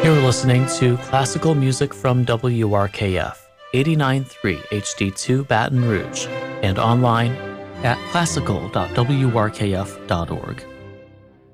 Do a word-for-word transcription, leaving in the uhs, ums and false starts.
You're listening to classical music from W R K F, eighty-nine point three H D two Baton Rouge, and online at classical dot w r k f dot org.